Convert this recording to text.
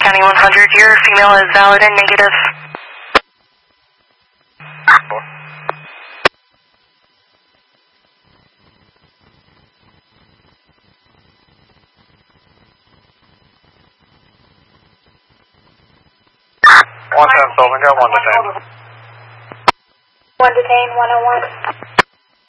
County 100, your female is valid and negative. One ten, Sylvan, got one detained. One detained, 101.